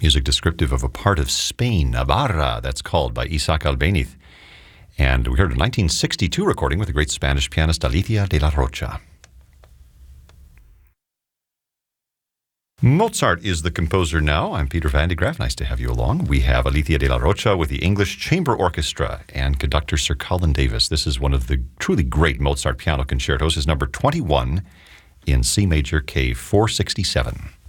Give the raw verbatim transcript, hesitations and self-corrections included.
music descriptive of a part of Spain, Navarra, that's called, by Isaac Albéniz. And we heard a nineteen sixty-two recording with the great Spanish pianist Alicia de la Rocha. Mozart is the composer now. I'm Peter Van de Graaff. Nice to have you along. We have Alicia de la Rocha with the English Chamber Orchestra and conductor Sir Colin Davis. This is one of the truly great Mozart piano concertos. It's number twenty-one in C major K four sixty-seven.